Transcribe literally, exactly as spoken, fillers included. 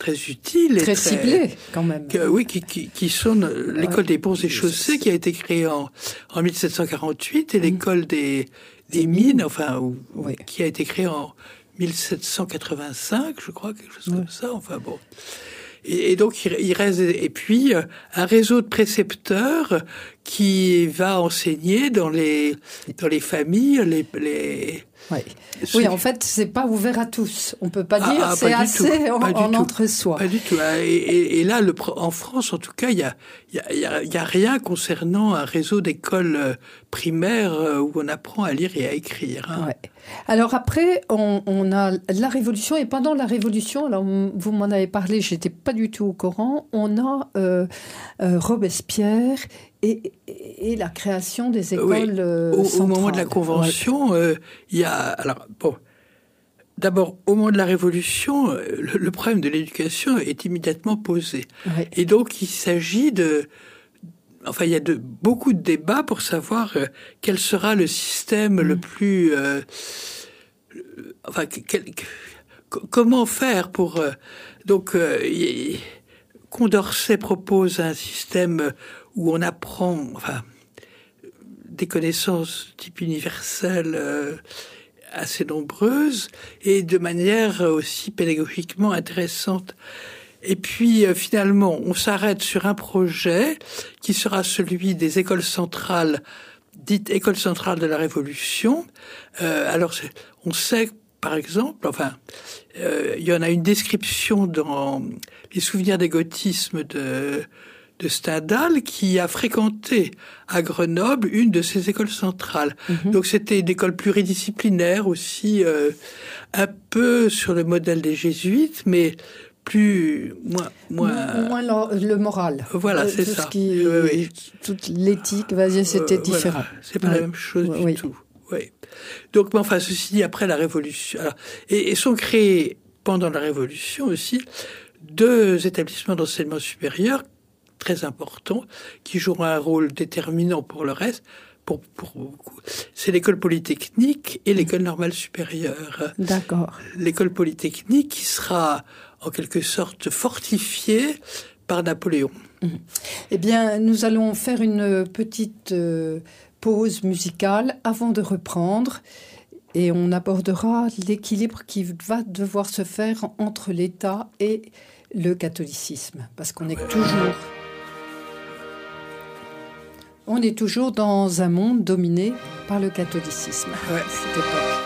très utiles. Très, et très ciblées, quand même. Que, oui, qui, qui, qui sont l'école ouais. des ponts et chaussées, qui a été créée en, en mille sept cent quarante-huit, et mmh. l'école des, des mines, enfin, où, oui. qui a été créée en mille sept cent quatre-vingt-cinq, je crois, quelque chose oui. comme ça, enfin bon. Et, et donc, il, il reste, et puis, un réseau de précepteurs qui va enseigner dans les, dans les familles, les, les, oui. oui, en fait, c'est pas ouvert à tous. On peut pas dire, ah, c'est pas assez tout, en, en entre-soi. Pas du tout. Et, et, et là, le, en France, en tout cas, il y a, il y a, il y a rien concernant un réseau d'écoles primaires où on apprend à lire et à écrire. Hein. Ouais. Alors après, on, on a la Révolution, et pendant la Révolution, alors vous m'en avez parlé, j'étais pas du tout au courant, on a euh, euh, Robespierre et, et, et la création des écoles oui. euh, au, centrales. Au moment de la Convention, il ouais. euh, y a... Alors, bon, d'abord, au moment de la Révolution, le, le problème de l'éducation est immédiatement posé. Ouais. Et donc, il s'agit de... Enfin, il y a de, beaucoup de débats pour savoir euh, quel sera le système mmh. le plus... Euh, enfin, quel, comment faire pour... Euh, donc, euh, y, Condorcet propose un système où on apprend enfin, des connaissances type universel euh, assez nombreuses et de manière aussi pédagogiquement intéressante. Et puis, euh, finalement, on s'arrête sur un projet qui sera celui des écoles centrales, dites écoles centrales de la Révolution. Euh, alors, on sait, par exemple, enfin, euh, il y en a une description dans les souvenirs d'égotisme de, de Stendhal, qui a fréquenté à Grenoble une de ces écoles centrales. Mm-hmm. Donc, c'était une école pluridisciplinaire aussi, euh, un peu sur le modèle des jésuites, mais plus moins moins moins le, le moral. Voilà, euh, c'est tout ça. Ce qui, oui, oui. Toute l'éthique, vas-y, c'était euh, différent. Voilà. C'est pas ouais. la même chose ouais, du oui. tout. Oui. Donc, mais enfin, ceci dit, après la Révolution, alors, et, et sont créés pendant la Révolution aussi deux établissements d'enseignement supérieur très importants qui joueront un rôle déterminant pour le reste. Pour, pour beaucoup. C'est l'école polytechnique et l'école normale supérieure. D'accord. L'école polytechnique qui sera en quelque sorte fortifiée par Napoléon. Mmh. Eh bien, nous allons faire une petite euh, pause musicale avant de reprendre et on abordera l'équilibre qui va devoir se faire entre l'État et le catholicisme, parce qu'on est ouais. toujours... On est toujours dans un monde dominé par le catholicisme ouais. à cette époque.